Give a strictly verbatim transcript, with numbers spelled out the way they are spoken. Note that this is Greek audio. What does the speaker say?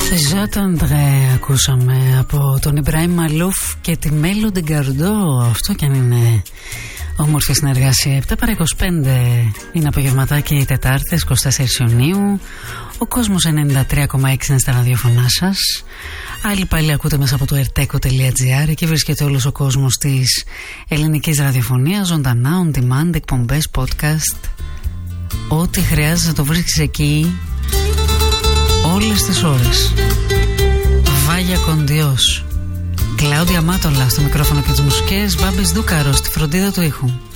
Ζαταντρέ ακούσαμε από τον Ιμπραήμ Μαλούφ και τη Μέλο Ντεγκαρντό. Αυτό κι αν είναι όμορφη συνεργασία. επτά παρά είκοσι πέντε είναι απογευματάκι οι Τετάρτες, είκοσι τέσσερις Ιουνίου. Ο κόσμος ενενήντα τρία κόμμα έξι είναι στα ραδιοφωνά σας. Άλλοι πάλι ακούτε μέσα από το ερτέκο τελεία τζι άρ. Εκεί βρίσκεται όλος ο κόσμος της ελληνικής ραδιοφωνίας, ζωντανά, on demand, εκπομπές, podcast. Ό,τι χρειάζεται το βρίσκεις εκεί όλες τις ώρες. Βάγια Κοντιός, Κλάουδια Μάτολα στο μικρόφωνο και τις μουσικές, Μπάμπης Δούκαρος στη φροντίδα του ήχου.